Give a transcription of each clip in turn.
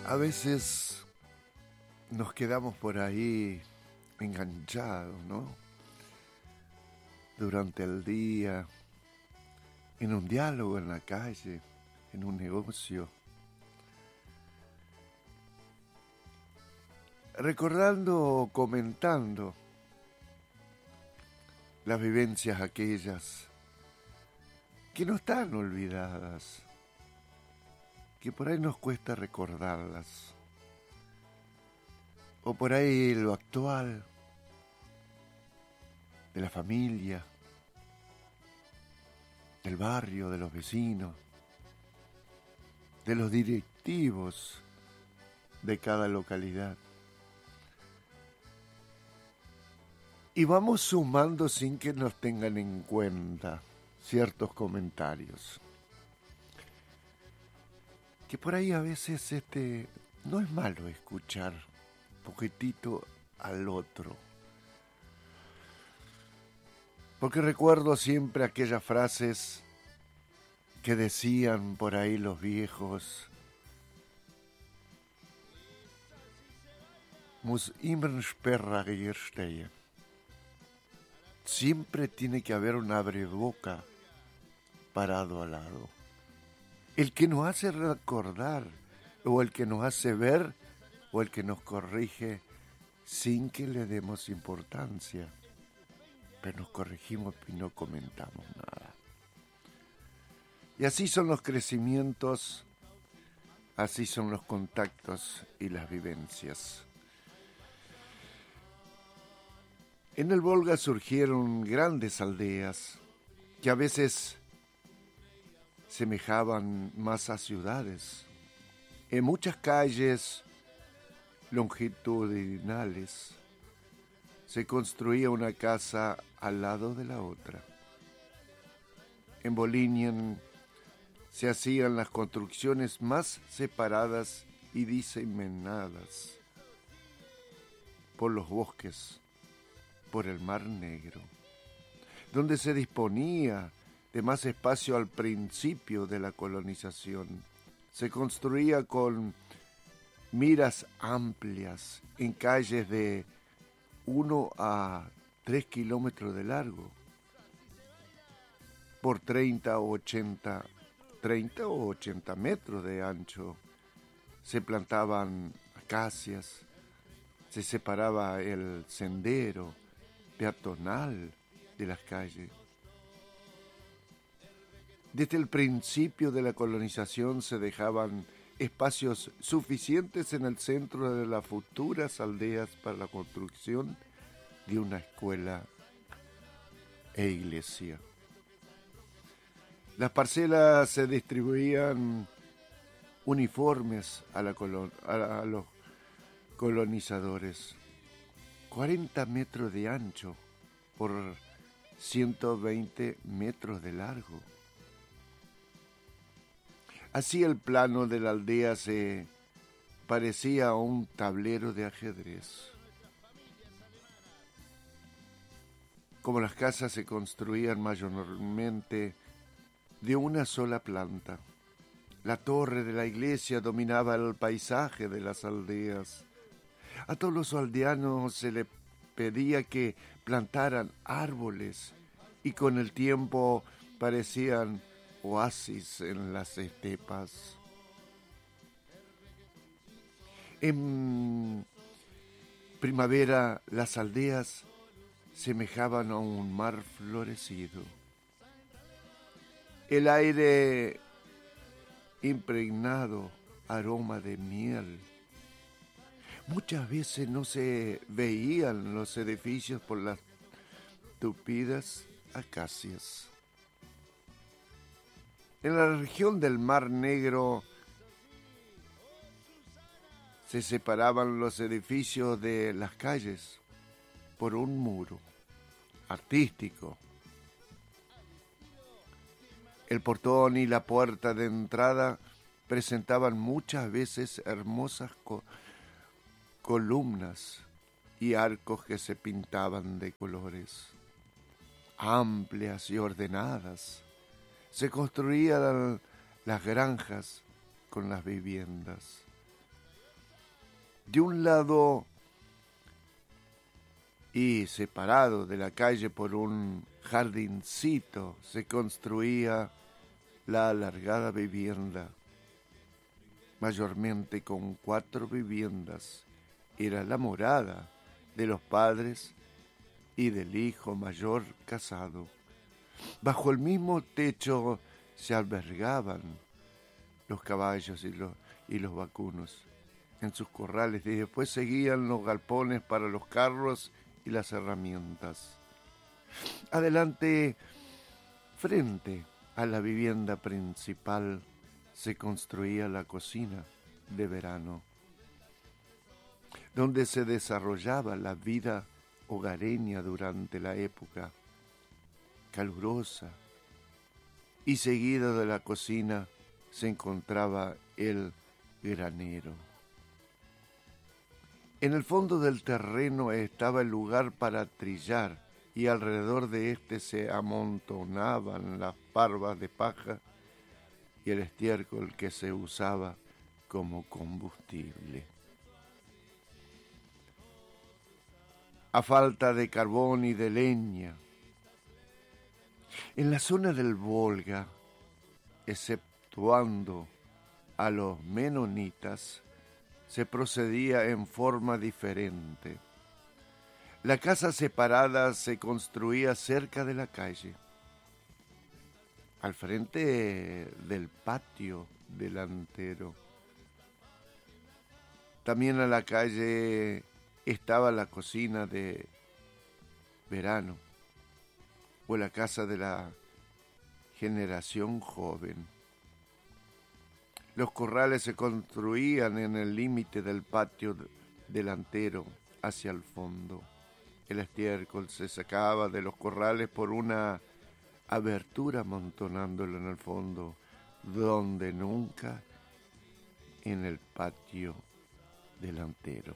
A veces nos quedamos por ahí enganchados, ¿no? Durante el día, en un diálogo en la calle, en un negocio, recordando o comentando las vivencias aquellas que no están olvidadas, que por ahí nos cuesta recordarlas, o por ahí lo actual de la familia, del barrio, de los vecinos, de los directivos de cada localidad. Y vamos sumando sin que nos tengan en cuenta ciertos comentarios. Que por ahí a veces no es malo escuchar poquitito al otro. Porque recuerdo siempre aquellas frases que decían por ahí los viejos. Muss immer Sperra stehen. Siempre tiene que haber un abreboca parado al lado. El que nos hace recordar, o el que nos hace ver, o el que nos corrige sin que le demos importancia. Pero nos corregimos y no comentamos nada. Y así son los crecimientos, así son los contactos y las vivencias. En el Volga surgieron grandes aldeas que a veces semejaban más a ciudades. En muchas calles longitudinales se construía una casa al lado de la otra. En Bolinian se hacían las construcciones más separadas y diseminadas por los bosques, por el Mar Negro, donde se disponía de más espacio al principio de la colonización. Se construía con miras amplias en calles de 1 a 3 kilómetros de largo, por 30 o 80 metros de ancho. Se plantaban acacias, se separaba el sendero peatonal de las calles. Desde el principio de la colonización se dejaban espacios suficientes en el centro de las futuras aldeas para la construcción de una escuela e iglesia. Las parcelas se distribuían uniformes a los colonizadores. 40 metros de ancho por 120 metros de largo. Así el plano de la aldea se parecía a un tablero de ajedrez. Como las casas se construían mayormente de una sola planta, la torre de la iglesia dominaba el paisaje de las aldeas. A todos los aldeanos se les pedía que plantaran árboles y con el tiempo parecían oasis en las estepas. En primavera las aldeas semejaban a un mar florecido. El aire impregnado aroma de miel. Muchas veces no se veían los edificios por las tupidas acacias. En la región del Mar Negro se separaban los edificios de las calles por un muro artístico. El portón y la puerta de entrada presentaban muchas veces hermosas columnas y arcos que se pintaban de colores. Amplias y ordenadas, se construían las granjas con las viviendas. De un lado y separado de la calle por un jardincito se construía la alargada vivienda, mayormente con 4 viviendas. Era la morada de los padres y del hijo mayor casado. Bajo el mismo techo se albergaban los caballos y los vacunos en sus corrales, y después seguían los galpones para los carros y las herramientas. Adelante, frente a la vivienda principal, se construía la cocina de verano, donde se desarrollaba la vida hogareña durante la época calurosa, y seguido de la cocina se encontraba el granero. En el fondo del terreno estaba el lugar para trillar, y alrededor de este se amontonaban las parvas de paja y el estiércol que se usaba como combustible. A falta de carbón y de leña, en la zona del Volga, exceptuando a los menonitas, se procedía en forma diferente. La casa separada se construía cerca de la calle, al frente del patio delantero. También a la calle estaba la cocina de verano o la casa de la generación joven. Los corrales se construían en el límite del patio delantero hacia el fondo. El estiércol se sacaba de los corrales por una abertura amontonándolo en el fondo, donde nunca en el patio delantero.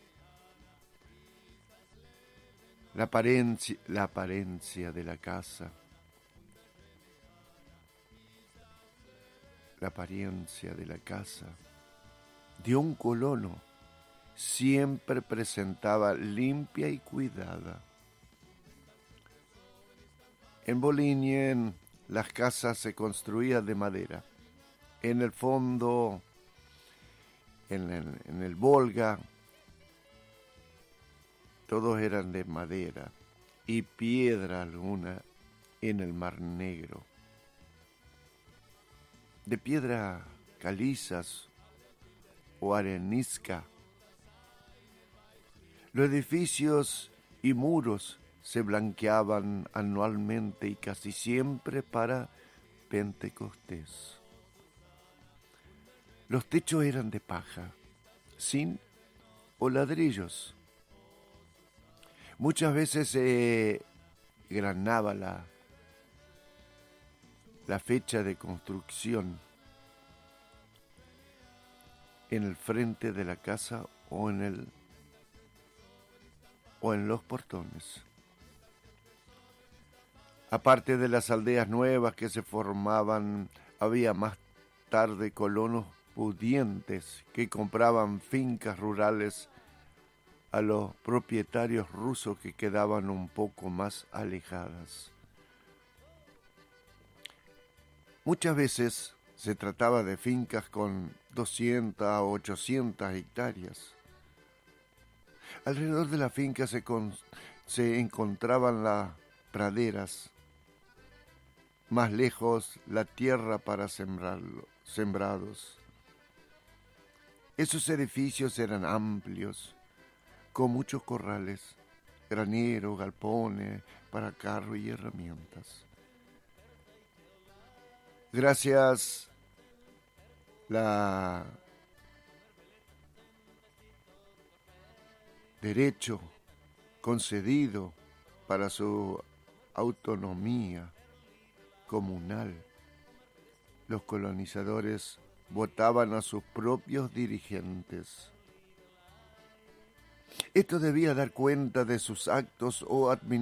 La apariencia de la casa, de un colono, siempre presentaba limpia y cuidada. En Bolínien las casas se construían de madera. En el fondo, en el Volga, todos eran de madera y piedra alguna en el Mar Negro. De piedra calizas o arenisca. Los edificios y muros se blanqueaban anualmente y casi siempre para Pentecostés. Los techos eran de paja, zinc o ladrillos. Muchas veces se granaba la fecha de construcción en el frente de la casa o en los portones. Aparte de las aldeas nuevas que se formaban, había más tarde colonos pudientes que compraban fincas rurales a los propietarios rusos que quedaban un poco más alejadas. Muchas veces se trataba de fincas con 200 o 800 hectáreas. Alrededor de la finca se encontraban las praderas, más lejos la tierra para sembrados. Esos edificios eran amplios, con muchos corrales, graneros, galpones para carro y herramientas. Gracias la derecho concedido para su autonomía comunal, los colonizadores votaban a sus propios dirigentes. Esto debía dar cuenta de sus actos o administrativos